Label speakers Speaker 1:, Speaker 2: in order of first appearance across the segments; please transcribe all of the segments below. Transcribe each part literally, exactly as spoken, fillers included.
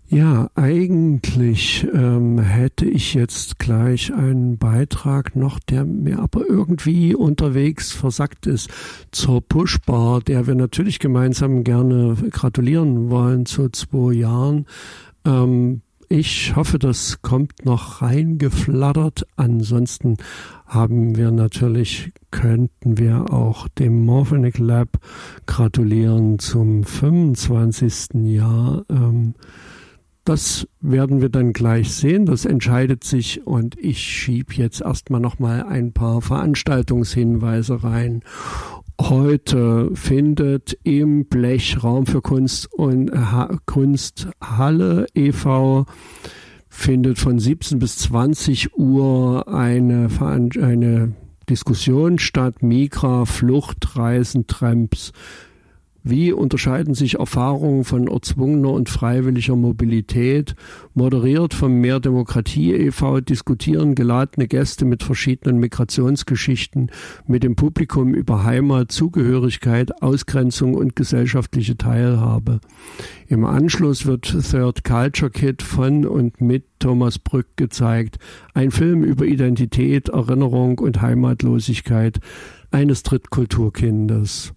Speaker 1: Ja, eigentlich ähm, hätte ich jetzt gleich einen Beitrag noch, der mir aber irgendwie unterwegs versackt ist, zur Pushbar, der wir natürlich gemeinsam gerne gratulieren wollen zu zwei Jahren. Ähm, ich hoffe, das kommt noch reingeflattert. Ansonsten haben wir natürlich, könnten wir auch dem Morphonic Lab gratulieren zum fünfundzwanzigsten Jahr. Ähm, Das werden wir dann gleich sehen. Das entscheidet sich und ich schiebe jetzt erstmal noch mal ein paar Veranstaltungshinweise rein. Heute findet im Blech Raum für Kunst und ha- Kunsthalle e V findet von siebzehn bis zwanzig Uhr eine, Veran- eine Diskussion statt. Migra, Flucht, Reisen, Tramps. Wie unterscheiden sich Erfahrungen von erzwungener und freiwilliger Mobilität? Moderiert vom Mehr Demokratie e V diskutieren geladene Gäste mit verschiedenen Migrationsgeschichten mit dem Publikum über Heimat, Zugehörigkeit, Ausgrenzung und gesellschaftliche Teilhabe. Im Anschluss wird Third Culture Kit von und mit Thomas Brück gezeigt. Ein Film über Identität, Erinnerung und Heimatlosigkeit eines Drittkulturkindes.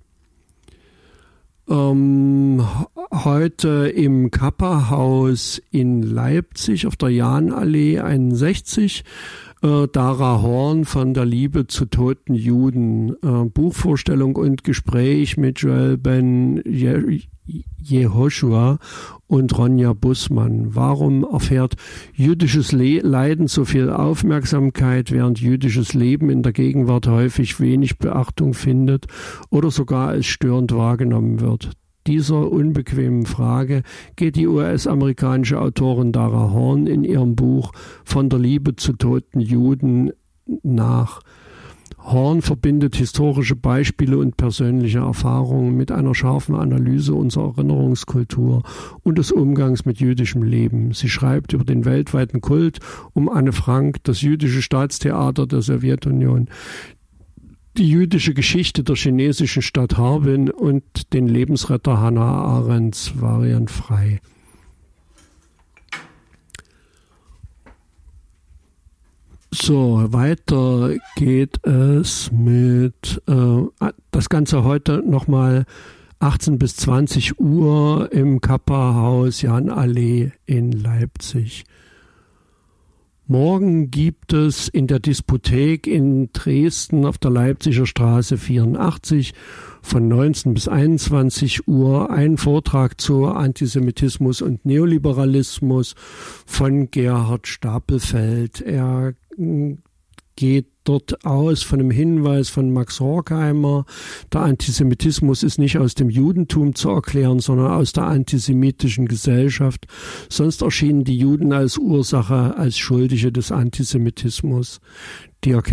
Speaker 1: Ähm, heute im Kappa-Haus in Leipzig auf der Jahnallee einundsechzig, äh, Dara Horn von der Liebe zu toten Juden, äh, Buchvorstellung und Gespräch mit Joel Ben Je- Jehoshua und Ronja Bussmann. Warum erfährt jüdisches Le- Leiden so viel Aufmerksamkeit, während jüdisches Leben in der Gegenwart häufig wenig Beachtung findet oder sogar als störend wahrgenommen wird? Dieser unbequemen Frage geht die U S-amerikanische Autorin Dara Horn in ihrem Buch Von der Liebe zu toten Juden nach. Horn verbindet historische Beispiele und persönliche Erfahrungen mit einer scharfen Analyse unserer Erinnerungskultur und des Umgangs mit jüdischem Leben. Sie schreibt über den weltweiten Kult um Anne Frank, das jüdische Staatstheater der Sowjetunion, die jüdische Geschichte der chinesischen Stadt Harbin und den Lebensretter Hannah Arendts Variant frei. So, weiter geht es mit, äh, das Ganze heute nochmal achtzehn bis zwanzig Uhr im Kappa-Haus Jahnallee in Leipzig. Morgen gibt es in der Disputhek in Dresden auf der Leipziger Straße vierundachtzig von neunzehn bis einundzwanzig Uhr einen Vortrag zu Antisemitismus und Neoliberalismus von Gerhard Stapelfeld. Er geht dort aus von einem Hinweis von Max Horkheimer. Der Antisemitismus ist nicht aus dem Judentum zu erklären, sondern aus der antisemitischen Gesellschaft. Sonst erschienen die Juden als Ursache, als Schuldige des Antisemitismus. Die